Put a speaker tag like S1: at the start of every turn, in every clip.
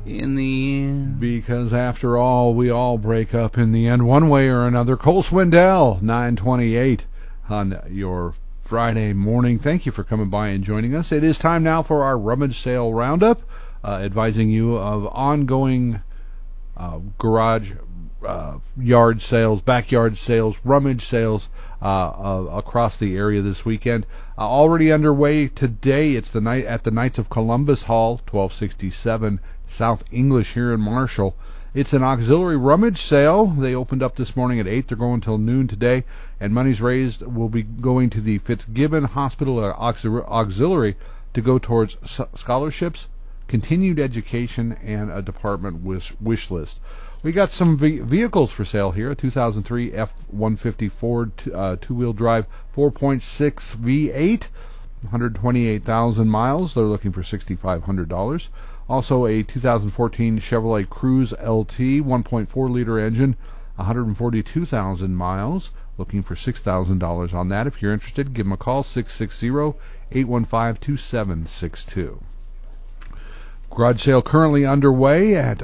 S1: in the end.
S2: Because after all, we all break up in the end one way or another. Cole Swindell, 928 on your Friday morning. Thank you for coming by and joining us. It is time now for our rummage sale roundup, advising you of ongoing garage yard sales, backyard sales, rummage sales across the area this weekend. Already underway today. It's the night at the Knights of Columbus Hall, 1267 South English here in Marshall. It's an auxiliary rummage sale. They opened up this morning at 8. They're going until noon today, and monies raised will be going to the Fitzgibbon Hospital Auxiliary to go towards scholarships, continued education, and a department wish list. We got some vehicles for sale here. A 2003 F-150 Ford two-wheel drive 4.6 V8, 128,000 miles. They're looking for $6,500. Also a 2014 Chevrolet Cruze LT 1.4-liter engine, 142,000 miles. Looking for $6,000 on that. If you're interested, give them a call, 660-815-2762. Garage sale currently underway at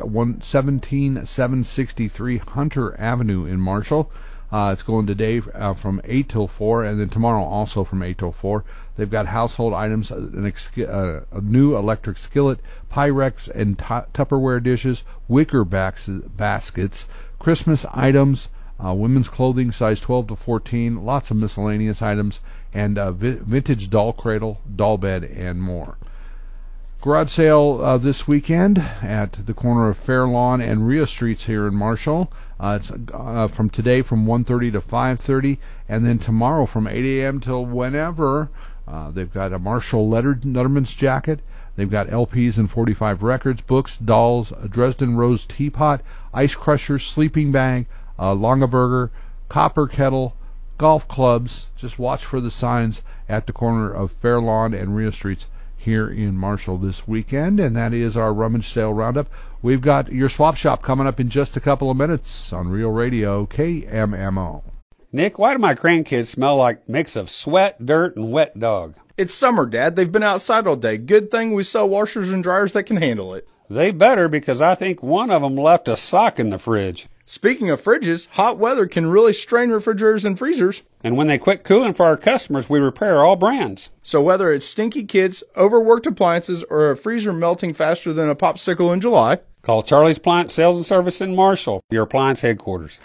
S2: 17763 Hunter Avenue in Marshall. It's going today from 8 till 4, and then tomorrow also from 8 till 4. They've got household items, a new electric skillet, Pyrex and Tupperware dishes, wicker baskets, Christmas items, women's clothing size 12 to 14, lots of miscellaneous items, and vintage doll cradle, doll bed, and more. Garage sale this weekend at the corner of Fairlawn and Rhea Streets here in Marshall. It's from today from 1:30 to 5:30, and then tomorrow from 8 a.m. till whenever. They've got a Marshall Letterman's jacket. They've got LPs and 45 records, books, dolls, a Dresden Rose teapot, ice crusher, sleeping bag, Longaberger, copper kettle, golf clubs. Just watch for the signs at the corner of Fairlawn and Rhea Streets here in Marshall this weekend, and that is our rummage sale roundup. We've got your swap shop coming up in just a couple of minutes on Real Radio KMMO.
S3: Nick, why do my grandkids smell like a mix of sweat, dirt, and wet dog?
S4: It's summer, Dad. They've been outside all day. Good thing we sell washers and dryers that can handle it.
S3: They better, because I think one of them left a sock in the fridge.
S4: Speaking of fridges, hot weather can really strain refrigerators and freezers.
S3: And when they quit cooling for our customers, we repair all brands.
S4: So whether it's stinky kids, overworked appliances, or a freezer melting faster than a popsicle in July,
S3: call Charlie's Appliance Sales and Service in Marshall, your appliance headquarters.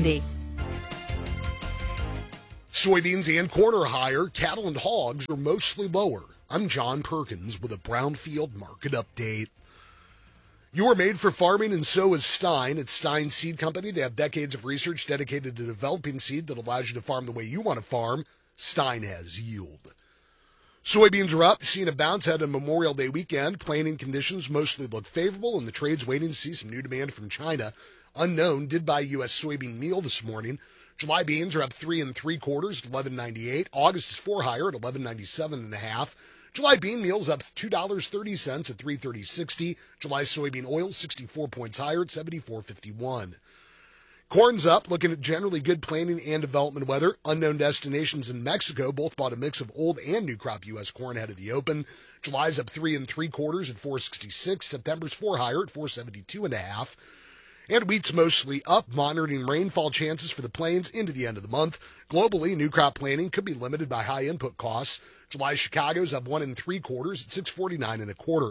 S5: Soybeans and corn are higher. Cattle and hogs are mostly lower. I'm John Perkins with a Brownfield Market Update. You are made for farming, and so is Stein. It's Stein Seed Company. They have decades of research dedicated to developing seed that allows you to farm the way you want to farm. Stein has yield. Soybeans are up, seeing a bounce ahead of Memorial Day weekend. Planting conditions mostly look favorable, and the trade's waiting to see some new demand from China. Unknown did buy U.S. soybean meal this morning. July beans are up 3 3/4 at $11.98. August is 4 higher at $11.97.5. July bean meal's up $2.30 at $3.30.60. July soybean oil 64 points higher at $74.51. Corn's up, looking at generally good planting and development weather. Unknown destinations in Mexico both bought a mix of old and new crop U.S. corn ahead of the open. July's up 3 3/4 at $4.66. September's 4 higher at $4.72.5. And wheat's mostly up, monitoring rainfall chances for the plains into the end of the month. Globally, new crop planting could be limited by high input costs. July Chicago's up 1 3/4 at $6.49.25.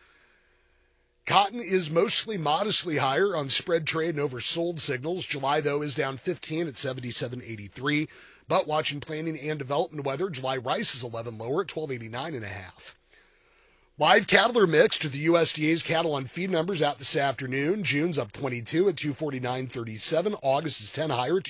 S5: Cotton is mostly modestly higher on spread trade and oversold signals. July, though, is down 15 at $77.83. But watching planting and development weather, July rice is 11 lower at $12.89.5. Live cattle are mixed with the USDA's cattle on feed numbers out this afternoon. June's up 22 at 249.37. August is 10 higher at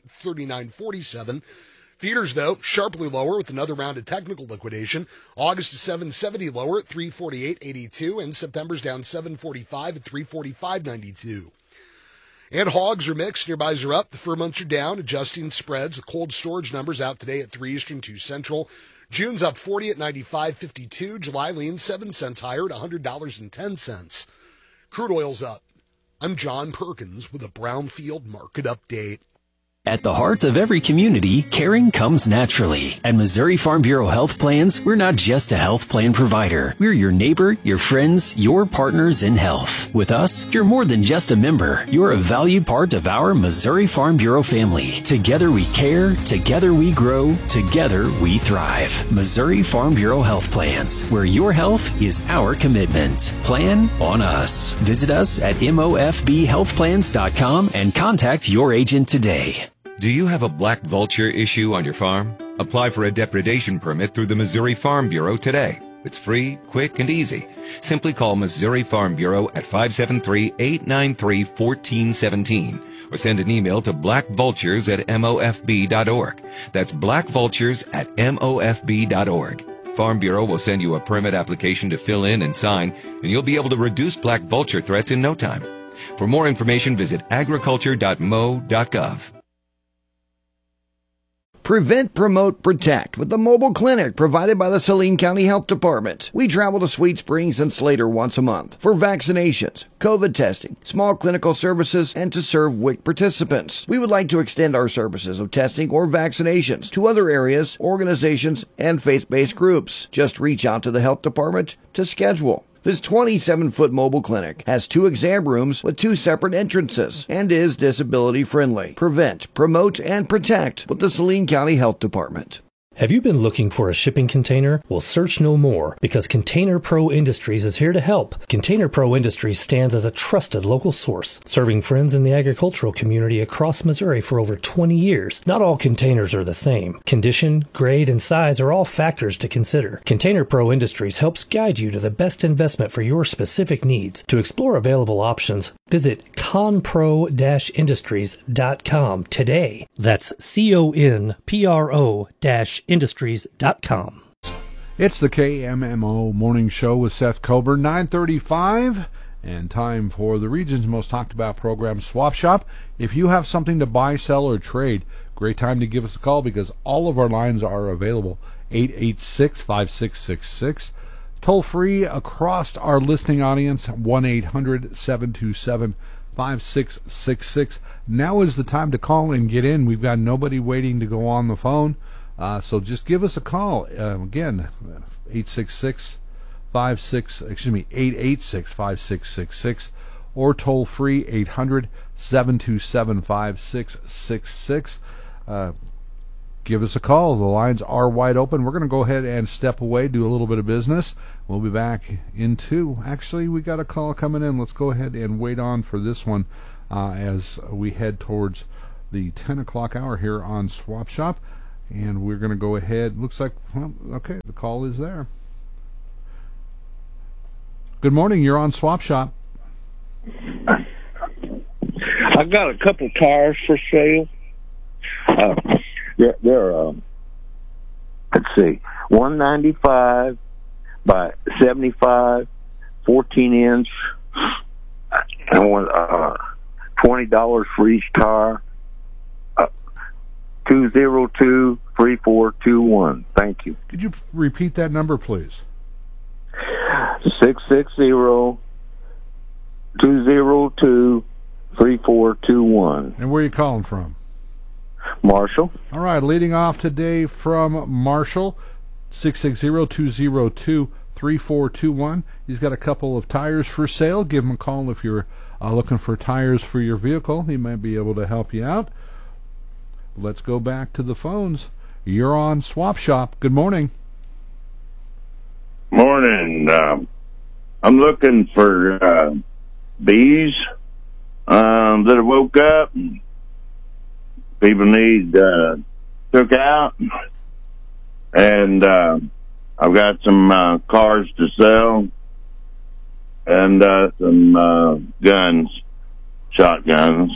S5: 239.47. Feeders, though, sharply lower with another round of technical liquidation. August is 770 lower at 348.82, and September's down 745 at 345.92. And hogs are mixed. Nearbys are up. The fur months are down, adjusting spreads with cold storage numbers out today at 3 Eastern, 2 Central. June's up 40 at 95.52. July lean 7 cents higher at $100.10. Crude oil's up. I'm John Perkins with a Brownfield Market Update.
S1: At the heart of every community, caring comes naturally. At Missouri Farm Bureau Health Plans, we're not just a health plan provider. We're your neighbor, your friends, your partners in health. With us, you're more than just a member. You're a valued part of our Missouri Farm Bureau family. Together we care, together we grow, together we thrive. Missouri Farm Bureau Health Plans, where your health is our commitment. Plan on us. Visit us at mofbhealthplans.com and contact your agent today.
S6: Do you have a black vulture issue on your farm? Apply for a depredation permit through the Missouri Farm Bureau today. It's free, quick, and easy. Simply call Missouri Farm Bureau at 573-893-1417 or send an email to blackvultures@mofb.org. That's blackvultures@mofb.org. Farm Bureau will send you a permit application to fill in and sign, and you'll be able to reduce black vulture threats in no time. For more information, visit agriculture.mo.gov.
S7: Prevent, Promote, Protect with the mobile clinic provided by the Saline County Health Department. We travel to Sweet Springs and Slater once a month for vaccinations, COVID testing, small clinical services, and to serve WIC participants. We would like to extend our services of testing or vaccinations to other areas, organizations, and faith-based groups. Just reach out to the health department to schedule. This 27-foot mobile clinic has 2 exam rooms with 2 separate entrances and is disability friendly. Prevent, promote, and protect with the Saline County Health Department.
S8: Have you been looking for a shipping container? Well, search no more, because Container Pro Industries is here to help. Container Pro Industries stands as a trusted local source, serving friends in the agricultural community across Missouri for over 20 years. Not all containers are the same. Condition, grade, and size are all factors to consider. Container Pro Industries helps guide you to the best investment for your specific needs. To explore available options, visit conpro-industries.com today. That's CONPRO-industries.com.
S2: It's the KMMO Morning Show with Seth Coburn, 9:35, and time for the region's most talked about program, Swap Shop. If you have something to buy, sell, or trade, great time to give us a call because all of our lines are available. 886-5666. Toll free across our listening audience, 1-800-727-5666. Now is the time to call and get in. We've got nobody waiting to go on the phone. So just give us a call. Again, 886-5666 or toll free 800-727-5666. Give us a call. The lines are wide open. We're going to go ahead and step away, do a little bit of business. We'll be back in 2. Actually, we got a call coming in. Let's go ahead and wait on for this one as we head towards the 10 o'clock hour here on Swap Shop. And we're going to go ahead. Looks like, well, okay, the call is there. Good morning. You're on Swap Shop.
S9: I've got a couple tires for sale. They're let's see, 195 by 75, 14-inch. I want $20 for each tire. 202-3421. Thank you.
S2: Could you repeat that number, please?
S9: 660-202-3421.
S2: And where are you calling from?
S9: Marshall.
S2: All right, leading off today from Marshall, 660-202-3421. He's got a couple of tires for sale. Give him a call if you're looking for tires for your vehicle. He might be able to help you out. Let's go back to the phones. You're on Swap Shop. Good morning.
S10: Morning. I'm looking for bees that have woke up. People need took out. And I've got some cars to sell and some guns, shotguns.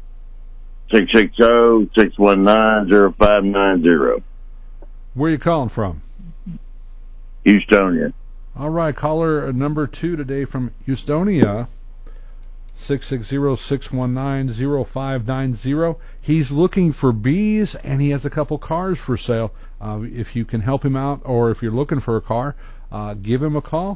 S10: 660-619-0590.
S2: Where are you calling from?
S10: Houstonia.
S2: All right, caller number 2 today from Houstonia, 660-619-0590. He's looking for bees, and he has a couple cars for sale. If you can help him out, or if you're looking for a car, give him a call,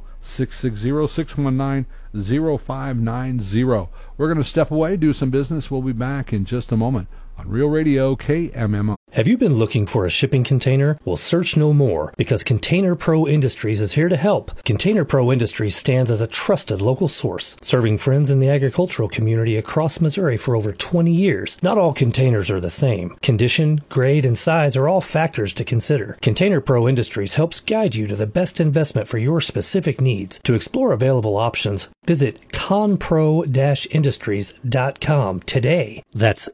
S2: 660-619-0590. We're going to step away, do some business. We'll be back in just a moment on Real Radio KMMO.
S8: Have you been looking for a shipping container? Well, search no more, because Container Pro Industries is here to help. Container Pro Industries stands as a trusted local source, serving friends in the agricultural community across Missouri for over 20 years. Not all containers are the same. Condition, grade, and size are all factors to consider. Container Pro Industries helps guide you to the best investment for your specific needs. To explore available options, visit conpro-industries.com today. That's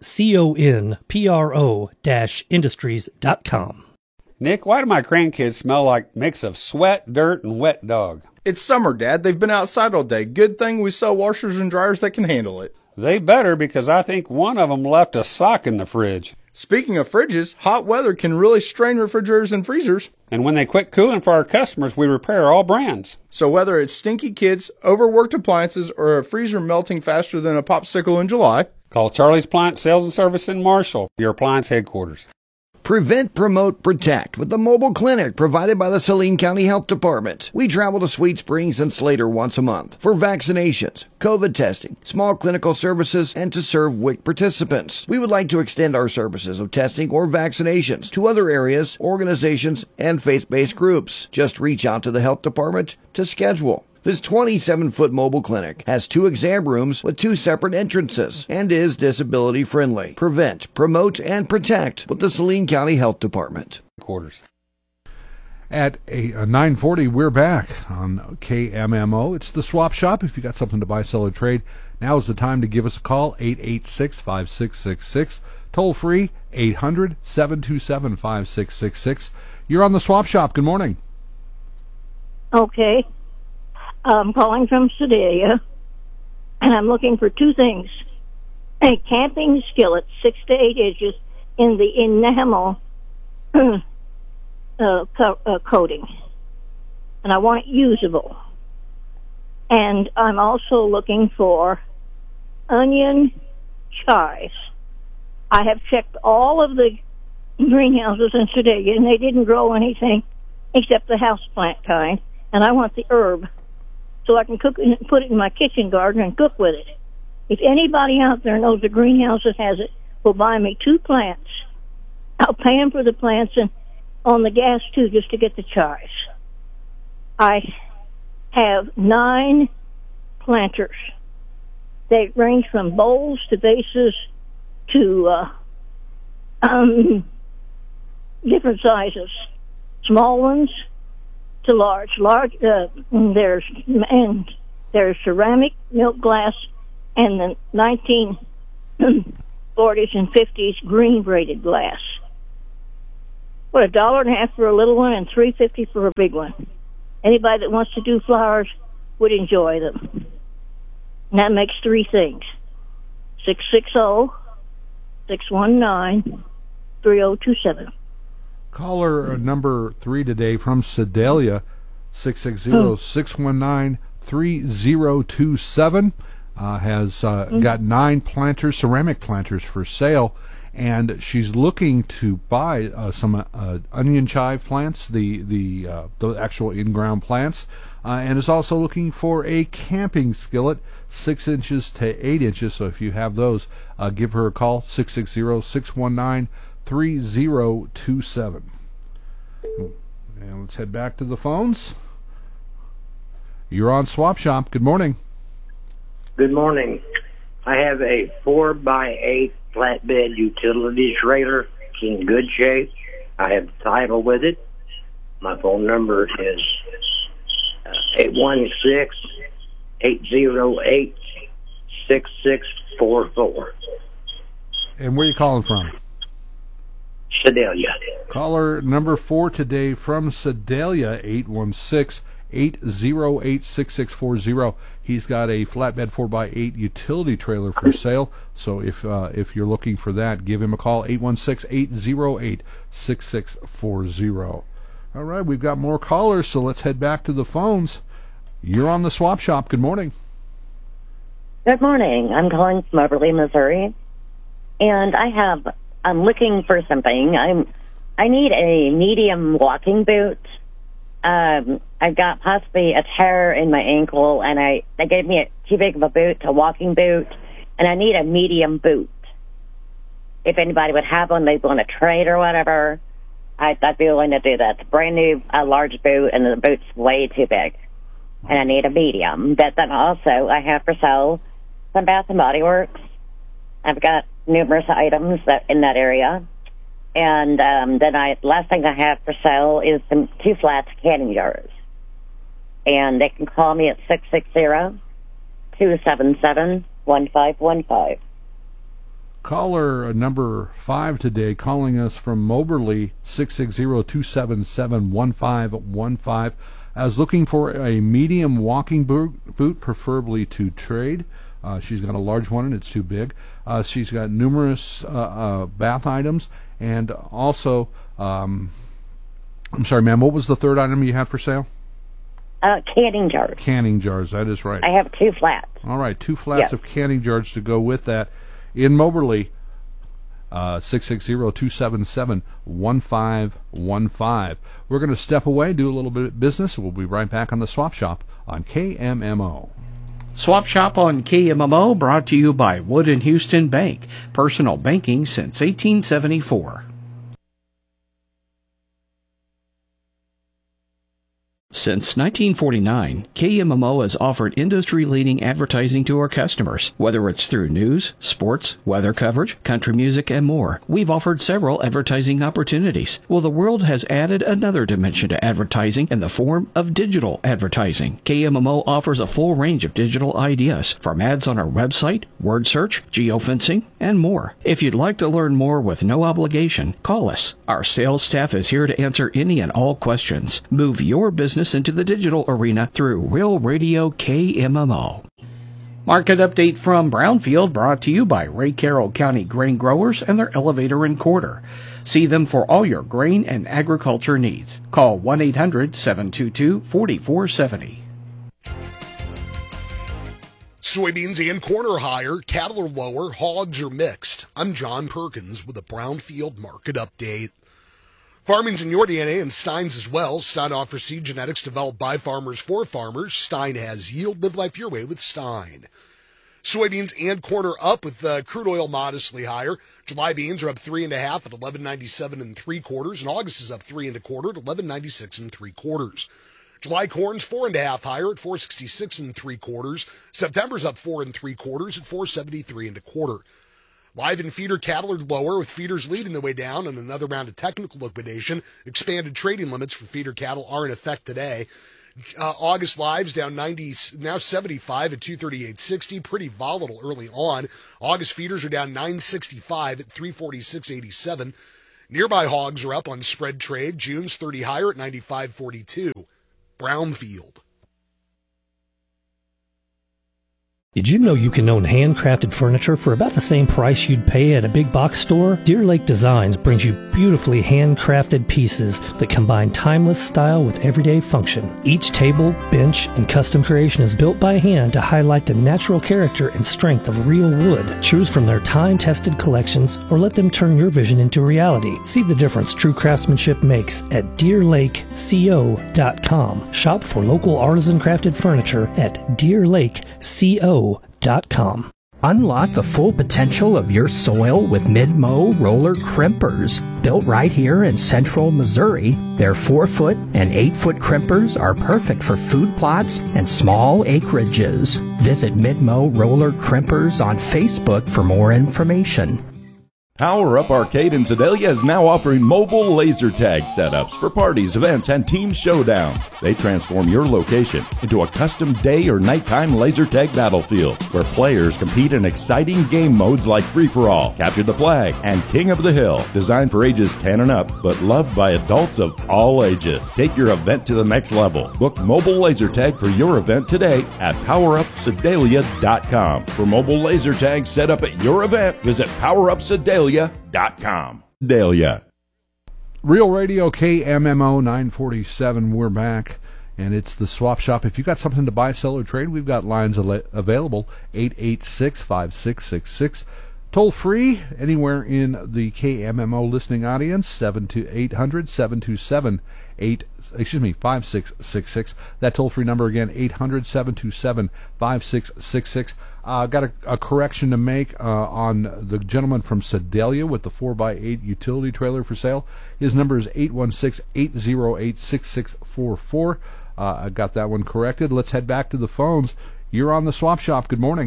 S8: CONPRO-industries.com.
S3: Nick, why do my grandkids smell like mix of sweat, dirt, and wet dog?
S4: It's summer, Dad. They've been outside all day. Good thing we sell washers and dryers that can handle it.
S3: They better, because I think one of them left a sock in the fridge.
S4: Speaking of fridges, hot weather can really strain refrigerators and freezers.
S3: And when they quit cooling for our customers, we repair all brands.
S4: So whether it's stinky kids, overworked appliances, or a freezer melting faster than a popsicle in July,
S3: call Charlie's Appliance Sales and Service in Marshall, your appliance headquarters.
S7: Prevent, Promote, Protect with the mobile clinic provided by the Saline County Health Department. We travel to Sweet Springs and Slater once a month for vaccinations, COVID testing, small clinical services, and to serve WIC participants. We would like to extend our services of testing or vaccinations to other areas, organizations, and faith-based groups. Just reach out to the health department to schedule. This 27-foot mobile clinic has 2 exam rooms with 2 separate entrances and is disability friendly. Prevent, promote, and protect with the Saline County Health Department.
S3: Quarters.
S2: At 9:40, we're back on KMMO. It's the Swap Shop. If you got something to buy, sell, or trade, now is the time to give us a call, 886-5666. Toll free, 800-727-5666. You're on the Swap Shop. Good morning.
S11: Okay. I'm calling from Sedalia, and I'm looking for 2 things. A camping skillet, 6 to 8 inches, in the enamel coating. And I want it usable. And I'm also looking for onion chives. I have checked all of the greenhouses in Sedalia, and they didn't grow anything except the houseplant kind, and I want the herb, so I can cook it, put it in my kitchen garden and cook with it. If anybody out there knows a greenhouse that has it, will buy me 2 plants. I'll pay them for the plants and on the gas too, just to get the chives. I have 9 planters. They range from bowls to vases to different sizes. Small ones to large. There's ceramic, milk glass, and the 1940s and 50s green braided glass. What, $1.50 for a little one and $3.50 for a big one. Anybody that wants to do flowers would enjoy them. And that makes 3 things. 660-619-3027.
S2: Caller number 3 today from Sedalia, 660-619-3027, has got 9 planters, ceramic planters for sale, and she's looking to buy some onion chive plants, the actual in-ground plants, and is also looking for a camping skillet, 6 inches to 8 inches. So if you have those, give her a call, 660-619-3027. And let's head back to the phones. You're on Swap Shop. Good morning.
S12: Good morning. I have a 4x8 flatbed utility trailer. It's in good shape. I have the title with it. My phone number is 816-808-6644.
S2: And where are you calling from?
S12: Sedalia.
S2: Caller number 4 today from Sedalia, 816-808-6640. He's got a flatbed 4x8 utility trailer for sale. So if you're looking for that, give him a call, 816-808-6640. All right, we've got more callers, so let's head back to the phones. You're on the Swap Shop. Good morning.
S13: Good morning. I'm calling from Moberly, Missouri, and I'm looking for something. I need a medium walking boot. I've got possibly a tear in my ankle, and they gave me too big of a boot, a walking boot, and I need a medium boot. if anybody would have one, they'd want to trade or whatever, I'd be willing to do that. It's a brand new, large boot, and the boot's way too big. And I need a medium. But then also, I have for sale some Bath and Body Works. I've got numerous items in that area. And then last thing I have for sale is some 2 flats canning jars. And they can call me at 660-277-1515.
S2: Caller number 5 today, calling us from Moberly, 660-277-1515, as looking for a medium walking boot, preferably to trade. She's got a large one and it's too big. She's got numerous bath items, and also, I'm sorry, ma'am, what was the third item you had for sale?
S13: Canning jars.
S2: Canning jars, that is right.
S13: I have 2 flats.
S2: All right, 2 flats of canning jars to go with that. In Moberly, 660-277-1515. We're going to step away, do a little bit of business. We'll be right back on the Swap Shop on KMMO.
S14: Swap Shop on KMMO, brought to you by Wood & Houston Bank. Personal banking since 1874. Since 1949, KMMO has offered industry-leading advertising to our customers. Whether it's through news, sports, weather coverage, country music, and more, we've offered several advertising opportunities. Well, the world has added another dimension to advertising in the form of digital advertising. KMMO offers a full range of digital ideas, from ads on our website, word search, geofencing, and more. If you'd like to learn more with no obligation, call us. Our sales staff is here to answer any and all questions. Move your business into the digital arena through Real Radio KMMO. Market update from Brownfield, brought to you by Ray Carroll County Grain Growers and their elevator and quarter. See them for all your grain and agriculture needs. Call 1-800-722-4470.
S5: Soybeans and corn are higher, cattle are lower, hogs are mixed. I'm John Perkins with a Brownfield Market Update. Farming's in your DNA and Stein's as well. Stein offers seed genetics developed by farmers for farmers. Stein has yield. Live life your way with Stein. Soybeans and corn are up, with crude oil modestly higher. July beans are up 3.5 at $11.97 3/4, and August is up 3 1/4 at $11.96 3/4. July corn's 4.5 higher at $4.66 3/4. September's up 4 3/4 at $4.73 1/4. Live and feeder cattle are lower, with feeders leading the way down in another round of technical liquidation. Expanded trading limits for feeder cattle are in effect today. August lives down 90, now 75 at 238.60. Pretty volatile early on. August feeders are down 965 at 346.87. Nearby hogs are up on spread trade. June's 30 higher at 95.42. Brownfield.
S8: Did you know you can own handcrafted furniture for about the same price you'd pay at a big box store? Deer Lake Designs brings you beautifully handcrafted pieces that combine timeless style with everyday function. Each table, bench, and custom creation is built by hand to highlight the natural character and strength of real wood. Choose from their time-tested collections or let them turn your vision into reality. See the difference true craftsmanship makes at DeerLakeCO.com. Shop for local artisan crafted furniture at DeerLakeCO.com. Unlock the full potential of your soil with Mid-Mow roller crimpers. Built right here in central Missouri, their 4-foot and 8-foot crimpers are perfect for food plots and small acreages. Visit Mid-Mow Roller Crimpers on Facebook for more information.
S15: Power Up Arcade in Sedalia is now offering mobile laser tag setups for parties, events, and team showdowns. They transform your location into a custom day or nighttime laser tag battlefield where players compete in exciting game modes like Free-for-All, Capture the Flag, and King of the Hill. Designed for ages 10 and up, but loved by adults of all ages. Take your event to the next level. Book mobile laser tag for your event today at PowerUpSedalia.com. For mobile laser tag set up at your event, visit PowerUpSedalia.com. Dahlia.
S2: Real Radio KMMO 947. We're back, and it's the Swap Shop. If you got something to buy, sell, or trade, we've got lines available. 886-5666. Toll free anywhere in the KMMO listening audience. 800-727 5666. That toll-free number again, 800-727-5666. Got a correction to make on the gentleman from Sedalia with the 4x8 utility trailer for sale. His number is 816-808-6644. I got that one corrected. Let's head back to the phones. You're on the Swap Shop. Good morning.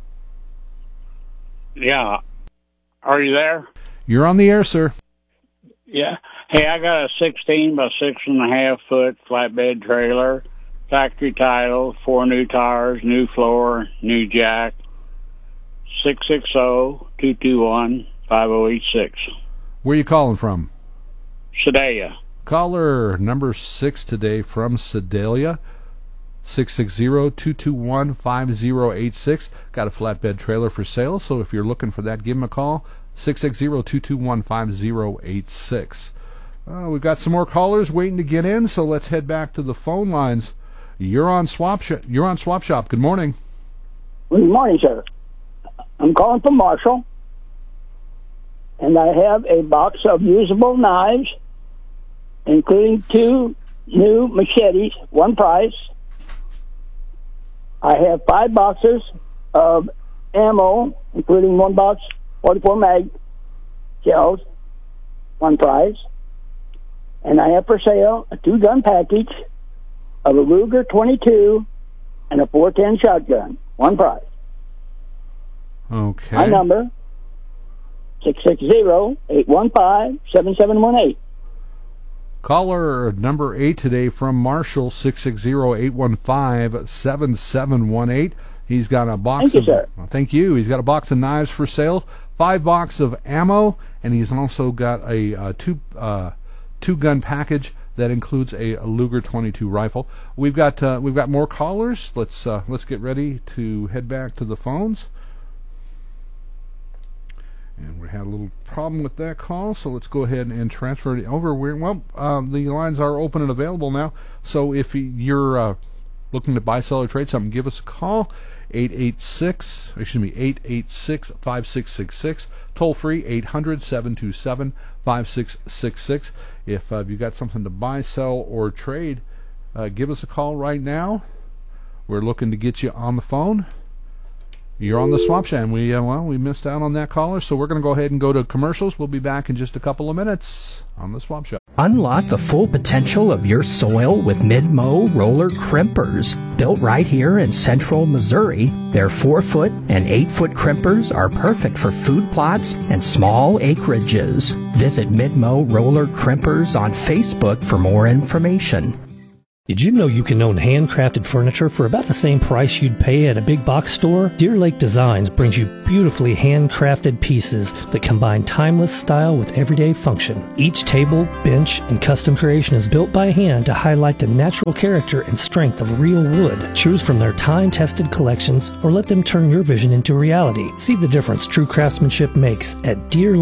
S16: Yeah. Are you there?
S2: You're on the air, sir.
S16: Yeah. Hey, I got a 16 by 6.5 foot flatbed trailer, factory title, 4 new tires, new floor, new jack, 660-221-5086.
S2: Where are you calling from?
S16: Sedalia.
S2: Caller number 6 today from Sedalia, 660-221-5086. Got a flatbed trailer for sale, so if you're looking for that, give him a call, 660-221-5086. We've got some more callers waiting to get in, so let's head back to the phone lines. You're on Swap Shop. Good morning.
S17: Good morning, sir. I'm calling from Marshall, and I have a box of usable knives, including 2 new machetes, one price. I have 5 boxes of ammo, including 1 box 44 mag shells, one price. And I have for sale a 2-gun package of a Ruger 22 and a 410 shotgun, one price.
S2: Okay.
S17: My number, 660-815-7718.
S2: Caller number 8 today from Marshall, 660-815-7718. He's got a box
S17: Thank you, sir.
S2: Thank you. He's got a box of knives for sale, 5 boxes of ammo, and he's also got a 2-gun package that includes a Luger 22 rifle. We've got more callers. Let's get ready to head back to the phones. And we had a little problem with that call, so let's go ahead and transfer it over. The lines are open and available now. So if you're looking to buy, sell, or trade something, give us a call. 886-5666. Toll free, 800-727-5666. If you've got something to buy, sell, or trade, give us a call right now. We're looking to get you on the phone. You're on the Swap Shop, and we missed out on that caller, so we're going to go ahead and go to commercials. We'll be back in just a couple of minutes on the Swap Shop.
S18: Unlock the full potential of your soil with Mid-Mow roller crimpers. Built right here in central Missouri, their 4-foot and 8-foot crimpers are perfect for food plots and small acreages. Visit Mid-Mow roller crimpers on Facebook for more information.
S8: Did you know you can own handcrafted furniture for about the same price you'd pay at a big box store? Deer Lake Designs brings you beautifully handcrafted pieces that combine timeless style with everyday function. Each table, bench, and custom creation is built by hand to highlight the natural character and strength of real wood. Choose from their time-tested collections or let them turn your vision into reality. See the difference true craftsmanship makes at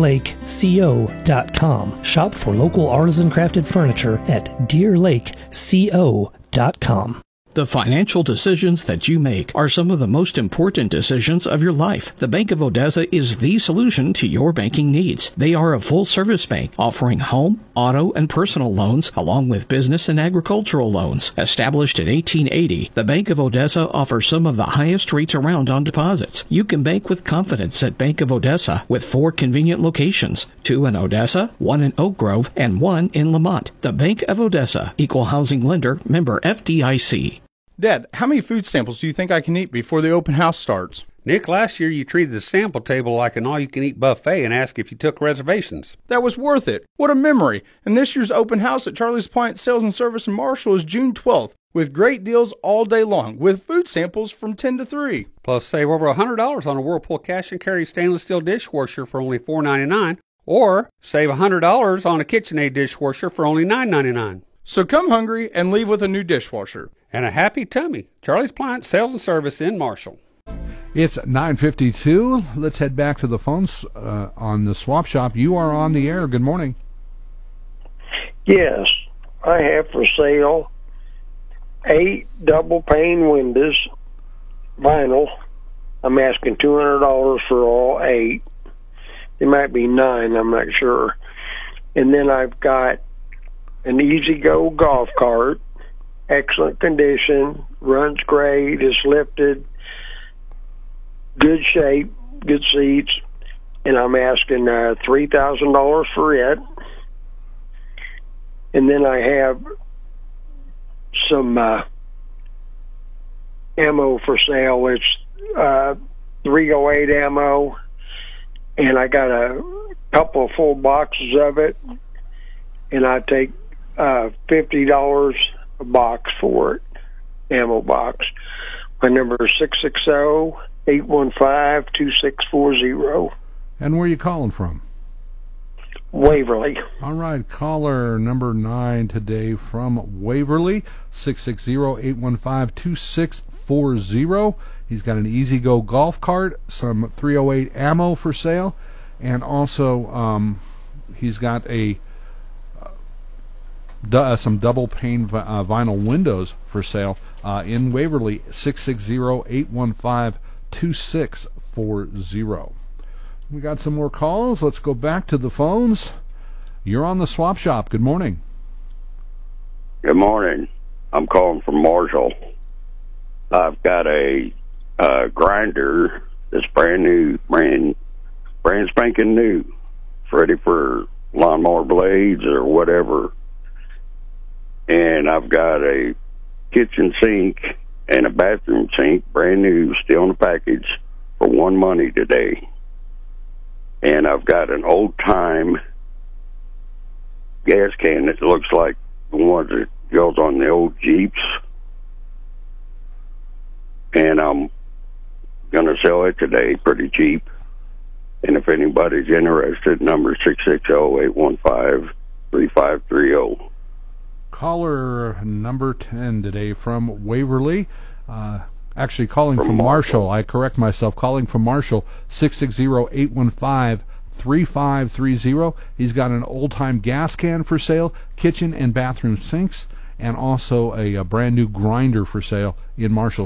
S8: DeerLakeCO.com. Shop for local artisan crafted furniture at DeerLakeCO.com.
S14: The financial decisions that you make are some of the most important decisions of your life. The Bank of Odessa is the solution to your banking needs. They are a full-service bank offering home, auto, and personal loans, along with business and agricultural loans. Established in 1880, the Bank of Odessa offers some of the highest rates around on deposits. You can bank with confidence at Bank of Odessa with 4 convenient locations, 2 in Odessa, 1 in Oak Grove, and 1 in Lamont. The Bank of Odessa, Equal Housing Lender, member FDIC.
S4: Dad, how many food samples do you think I can eat before the open house starts?
S3: Nick, last year you treated the sample table like an all-you-can-eat buffet and asked if you took reservations.
S4: That was worth it. What a memory. And this year's open house at Charlie's Appliance Sales and Service in Marshall is June 12th, with great deals all day long, with food samples from 10 to 3.
S3: Plus, save over $100 on a Whirlpool cash and carry stainless steel dishwasher for only $4.99, or save $100 on a KitchenAid dishwasher for only $9.99.
S4: So come hungry and leave with a new dishwasher.
S3: And a happy tummy. Charlie's Appliance Sales and Service in Marshall.
S2: It's 9:52. Let's head back to the phones on the Swap Shop. You are on the air. Good morning.
S19: Yes, I have for sale 8 double-pane windows, vinyl. I'm asking $200 for all 8. It might be 9, I'm not sure. And then I've got an E-Z-GO golf cart, excellent condition, runs great, is lifted, good shape, good seats, and I'm asking $3,000 for it. And then I have some ammo for sale. It's 308 ammo, and I got a couple of full boxes of it, and I take $50 a box for it, ammo box. My number is 660-815-2640.
S2: And where are you calling from?
S19: Waverly.
S2: All right, caller number 9 today from Waverly, 660-815-2640. He's got an E-Z-GO golf cart, some 308 ammo for sale, and also he's got some double pane vinyl windows for sale in Waverly, 660-815-2640. We got some more calls. Let's go back to the phones. You're on the Swap Shop. Good morning.
S10: Good morning. I'm calling from Marshall. I've got a grinder that's brand new, brand spanking new, ready for lawnmower blades or whatever. And I've got a kitchen sink and a bathroom sink, brand new, still in the package, for $1 today. And I've got an old-time gas can that looks like the ones that goes on the old Jeeps. And I'm going to sell it today pretty cheap. And if anybody's interested, number 660-815-3530.
S2: Caller number 10 today from Waverly. Actually, calling from Marshall. I correct myself. Calling from Marshall, 660-815-3530. He's got an old-time gas can for sale, kitchen and bathroom sinks, and also a brand new grinder for sale in Marshall,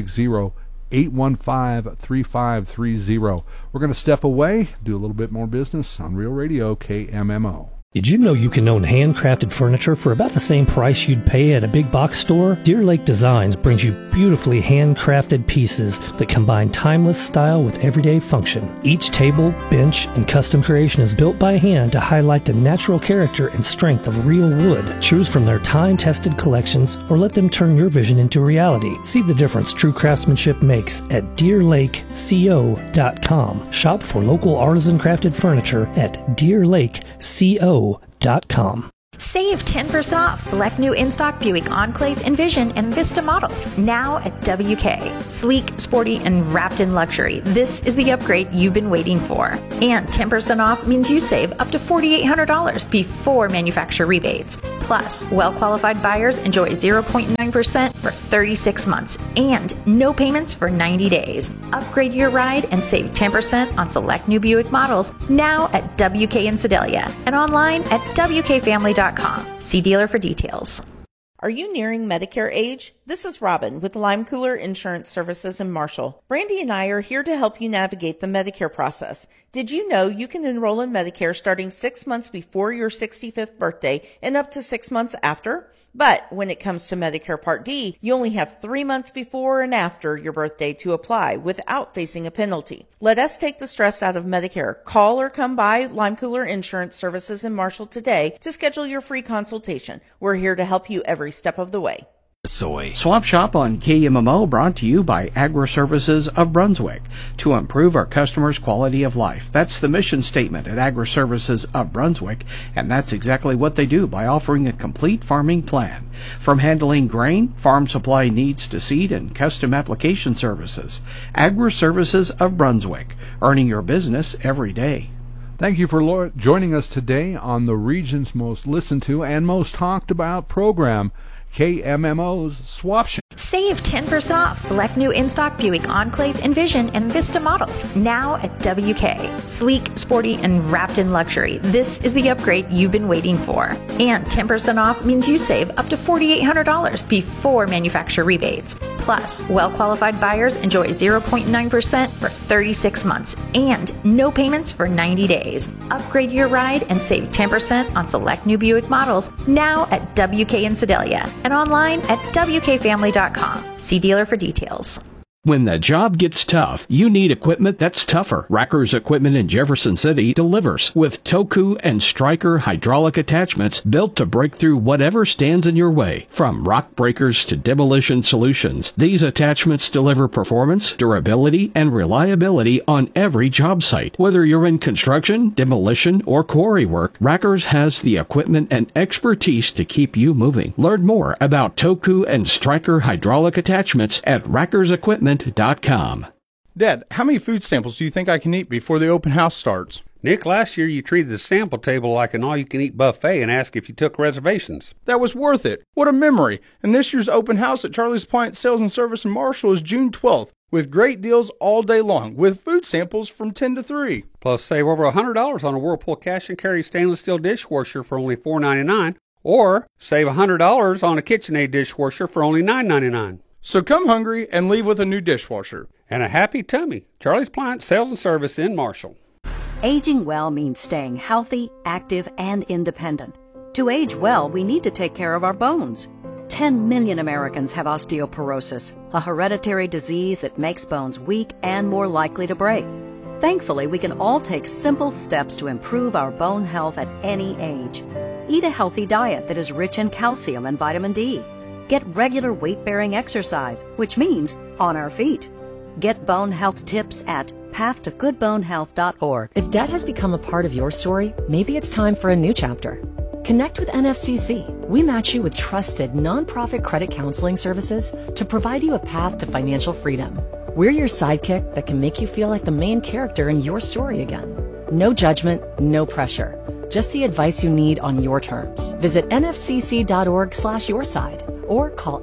S2: 660-815-3530. We're going to step away, do a little bit more business on Real Radio KMMO.
S8: Did you know you can own handcrafted furniture for about the same price you'd pay at a big box store? Deer Lake Designs brings you beautifully handcrafted pieces that combine timeless style with everyday function. Each table, bench, and custom creation is built by hand to highlight the natural character and strength of real wood. Choose from their time-tested collections or let them turn your vision into reality. See the difference true craftsmanship makes at DeerLakeCO.com. Shop for local artisan crafted furniture at DeerLakeCO.com.
S20: Save 10% off select new in-stock Buick Enclave, Envision, and Vista models now at WK. Sleek, sporty, and wrapped in luxury. This is the upgrade you've been waiting for. And 10% off means you save up to $4,800 before manufacturer rebates. Plus, well-qualified buyers enjoy 0.9% for 36 months and no payments for 90 days. Upgrade your ride and save 10% on select new Buick models now at WK in Sedalia and online at WKFamily.com. See dealer for details.
S21: Are you nearing Medicare age? This is Robin with Lime Cooler Insurance Services in Marshall. Brandy and I are here to help you navigate the Medicare process. Did you know you can enroll in Medicare starting 6 months before your 65th birthday and up to 6 months after? But when it comes to Medicare Part D, you only have 3 months before and after your birthday to apply without facing a penalty. Let us take the stress out of Medicare. Call or come by Lime Cooler Insurance Services in Marshall today to schedule your free consultation. We're here to help you every step of the way.
S1: Soy.
S14: Swap Shop on KMMO brought to you by Agri-Services of Brunswick to improve our customers' quality of life. That's the mission statement at Agri-Services of Brunswick, and that's exactly what they do by offering a complete farming plan. From handling grain, farm supply needs to seed and custom application services. Agri-Services of Brunswick, earning your business every day.
S2: Thank you for joining us today on the region's most listened to and most talked about program, KMMO's Swap Shop.
S20: Save 10% off select new in-stock Buick Enclave, Envision, and Vista models now at WK. Sleek, sporty, and wrapped in luxury. This is the upgrade you've been waiting for. And 10% off means you save up to $4,800 before manufacturer rebates. Plus, well-qualified buyers enjoy 0.9% for 36 months and no payments for 90 days. Upgrade your ride and save 10% on select new Buick models now at WK in Sedalia and online at WKFamily.com. See dealer for details.
S14: When the job gets tough, you need equipment that's tougher. Racker's Equipment in Jefferson City delivers with Toku and Stryker hydraulic attachments built to break through whatever stands in your way. From rock breakers to demolition solutions, these attachments deliver performance, durability, and reliability on every job site. Whether you're in construction, demolition, or quarry work, Racker's has the equipment and expertise to keep you moving. Learn more about Toku and Stryker hydraulic attachments at rackersequipment.com.
S4: Dad, how many food samples do you think I can eat before the open house starts?
S3: Nick, last year you treated the sample table like an all-you-can-eat buffet and asked if you took reservations.
S4: That was worth it. What a memory. And this year's open house at Charlie's Appliance Sales and Service in Marshall is June 12th, with great deals all day long, with food samples from 10 to 3.
S3: Plus, save over $100 on a Whirlpool cash and carry stainless steel dishwasher for only $4.99, or save $100 on a KitchenAid dishwasher for only $9.99.
S4: So come hungry and leave with a new dishwasher.
S3: And a happy tummy. Charlie's Appliance Sales and Service in Marshall.
S6: Aging well means staying healthy, active, and independent. To age well, we need to take care of our bones. 10 million Americans have osteoporosis, a hereditary disease that makes bones weak and more likely to break. Thankfully, we can all take simple steps to improve our bone health at any age. Eat a healthy diet that is rich in calcium and vitamin D. Get regular weight-bearing exercise, which means on our feet. Get bone health tips at pathtogoodbonehealth.org.
S22: If debt has become a part of your story, maybe it's time for a new chapter. Connect with NFCC. We match you with trusted nonprofit credit counseling services to provide you a path to financial freedom. We're your sidekick that can make you feel like the main character in your story again. No judgment, no pressure. Just the advice you need on your terms. Visit nfcc.org/yourside or call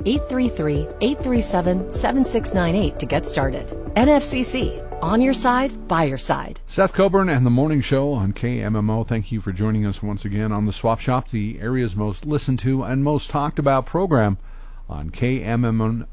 S22: 833-837-7698 to get started. NFCC, on your side, by your side.
S2: Seth Coburn and the Morning Show on KMMO. Thank you for joining us once again on the Swap Shop, the area's most listened to and most talked about program on KMMO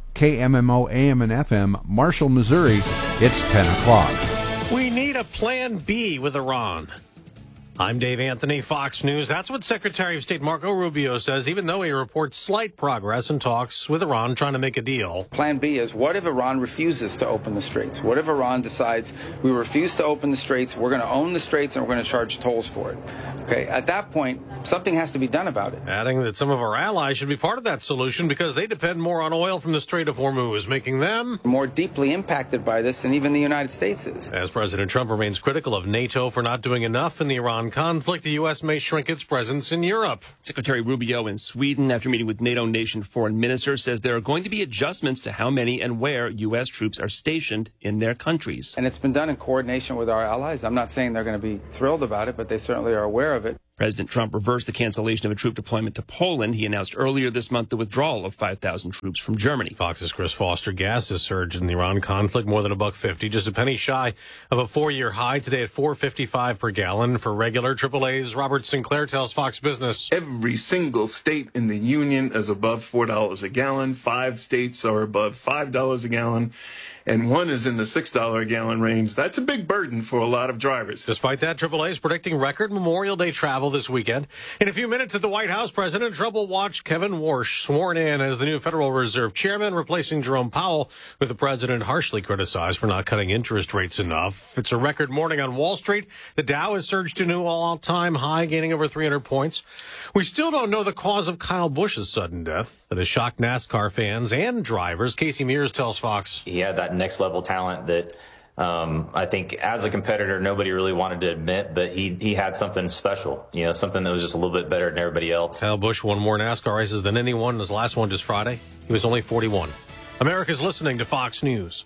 S2: AM and FM, Marshall, Missouri. It's 10 o'clock.
S23: We need a plan B with Iran. I'm Dave Anthony, Fox News. That's what Secretary of State Marco Rubio says, even though he reports slight progress in talks with Iran trying to make a deal.
S24: Plan B is, what if Iran refuses to open the straits? What if Iran decides we refuse to open the straits, we're going to own the straits, and we're going to charge tolls for it? Okay, at that point, something has to be done about it.
S23: Adding that some of our allies should be part of that solution because they depend more on oil from the Strait of Hormuz, making them
S24: more deeply impacted by this than even the United States is.
S23: As President Trump remains critical of NATO for not doing enough in the Iran conflict, the U.S. may shrink its presence in Europe.
S25: Secretary Rubio in Sweden, after meeting with NATO nation foreign ministers, says there are going to be adjustments to how many and where U.S. troops are stationed in their countries.
S24: And it's been done in coordination with our allies. I'm not saying they're going to be thrilled about it, but they certainly are aware of it.
S25: President Trump reversed the cancellation of a troop deployment to Poland. He announced earlier this month the withdrawal of 5,000 troops from Germany.
S23: Fox's Chris Foster. Gas has surged in the Iran conflict more than $1.50, just a penny shy of a 4-year high today at $4.55 per gallon. For regular AAA's Robert Sinclair tells Fox Business.
S26: Every single state in the union is above $4 a gallon. 5 states are above $5 a gallon. And one is in the $6 a gallon range. That's a big burden for a lot of drivers.
S23: Despite that, AAA is predicting record Memorial Day travel this weekend. In a few minutes at the White House, President Trump will watch Kevin Warsh sworn in as the new Federal Reserve Chairman, replacing Jerome Powell, with the president harshly criticized for not cutting interest rates enough. It's a record morning on Wall Street. The Dow has surged to a new all-time high, gaining over 300 points. We still don't know the cause of Kyle Busch's sudden death that has shocked NASCAR fans and drivers. Casey Mears tells Fox.
S27: He had that next level talent that I think as a competitor nobody really wanted to admit, but he had something special, something that was just a little bit better than everybody else.
S23: Kyle Busch won more NASCAR races than anyone. His last one just Friday. He was only 41. America's listening to Fox News.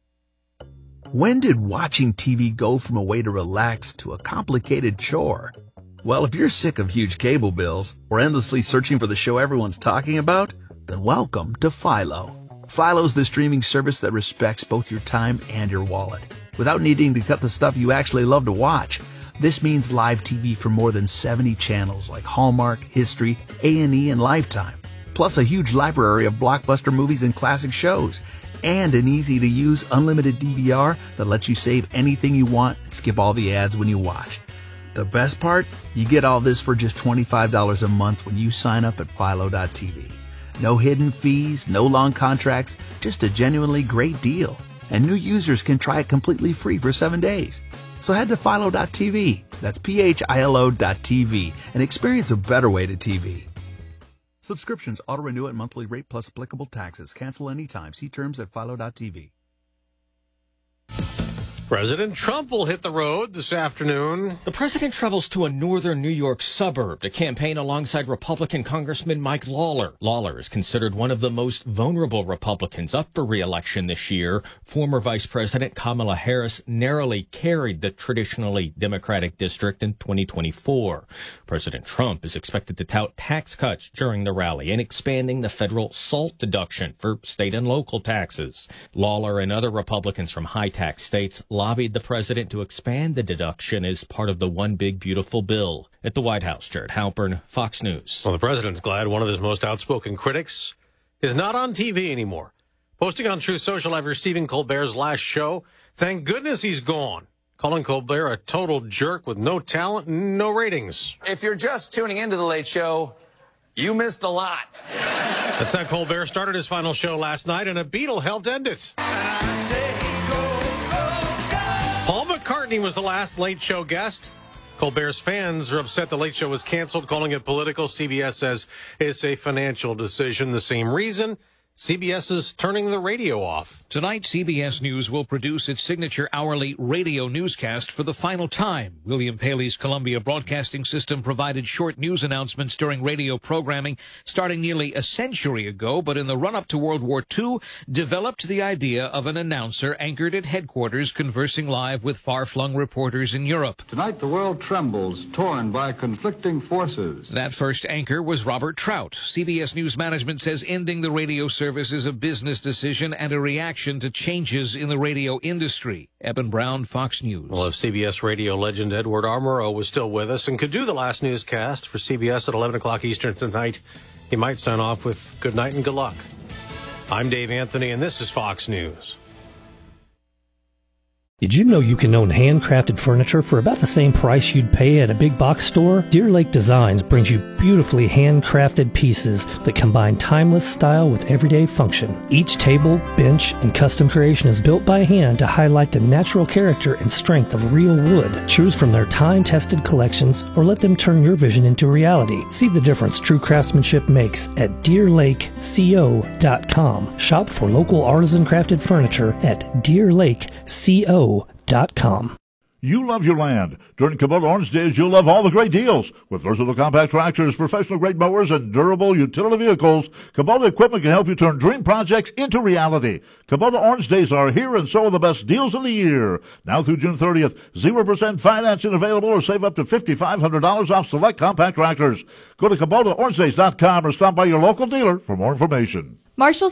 S28: When did watching TV go from a way to relax to a complicated chore? Well, if you're sick of huge cable bills or endlessly searching for the show everyone's talking about, then welcome to Philo. Philo's the streaming service that respects both your time and your wallet, without needing to cut the stuff you actually love to watch. This means live TV for more than 70 channels like Hallmark, History, A&E, and Lifetime. plus a huge library of blockbuster movies and classic shows, and an easy-to-use unlimited DVR that lets you save anything you want and skip all the ads when you watch. The best part? You get all this for just $25 a month when you sign up at Philo.tv. No hidden fees, no long contracts, just a genuinely great deal. And new users can try it completely free for 7 days. So head to Philo.tv, that's PHILO.tv, and experience a better way to TV. Subscriptions auto-renew at monthly rate plus applicable taxes. Cancel anytime. See terms at Philo.tv.
S23: President Trump will hit the road this afternoon.
S5: The president travels to a northern New York suburb to campaign alongside Republican Congressman Mike Lawler. Lawler is considered one of the most vulnerable Republicans up for re-election this year. Former Vice President Kamala Harris narrowly carried the traditionally Democratic district in 2024. President Trump is expected to tout tax cuts during the rally and expanding the federal SALT deduction for state and local taxes. Lawler and other Republicans from high-tax states lobbied the president to expand the deduction as part of the One Big Beautiful Bill. At the White House, Jared Halpern, Fox News.
S23: Well, the president's glad one of his most outspoken critics is not on TV anymore. Posting on Truth Social after Stephen Colbert's last show, thank goodness he's gone, calling Colbert a total jerk with no talent and no ratings.
S7: If you're just tuning into The Late Show, you missed a lot.
S23: That's how Colbert started his final show last night, and a Beatle helped end it. Paul McCartney was the last Late Show guest. Colbert's fans are upset the Late Show was canceled, calling it political. CBS says it's a financial decision. The same reason CBS is turning the radio off.
S9: Tonight, CBS News will produce its signature hourly radio newscast for the final time. William Paley's Columbia Broadcasting System provided short news announcements during radio programming starting nearly a century ago, but in the run-up to World War II, developed the idea of an announcer anchored at headquarters conversing live with far-flung reporters in Europe.
S11: Tonight, the world trembles, torn by conflicting forces.
S9: That first anchor was Robert Trout. CBS News management says ending the radio service is a business decision and a reaction to changes in the radio industry. Eben Brown, Fox News.
S23: Well, if CBS radio legend Edward R. Murrow was still with us and could do the last newscast for CBS at 11 o'clock Eastern tonight, he might sign off with good night and good luck. I'm Dave Anthony, and this is Fox News.
S8: Did you know you can own handcrafted furniture for about the same price you'd pay at a big box store? Deer Lake Designs brings you beautifully handcrafted pieces that combine timeless style with everyday function. Each table, bench, and custom creation is built by hand to highlight the natural character and strength of real wood. Choose from their time-tested collections or let them turn your vision into reality. See the difference true craftsmanship makes at DeerLakeCO.com. Shop for local artisan crafted furniture at DeerLakeCO.com.
S12: You love your land. During Kubota Orange Days, you'll love all the great deals. With versatile compact tractors, professional-grade mowers, and durable utility vehicles, Kubota equipment can help you turn dream projects into reality. Kubota Orange Days are here, and so are the best deals of the year. Now through June 30th, 0% financing available, or save up to $5,500 off select compact tractors. Go to KubotaOrangeDays.com or stop by your local dealer for more information.
S13: Marshall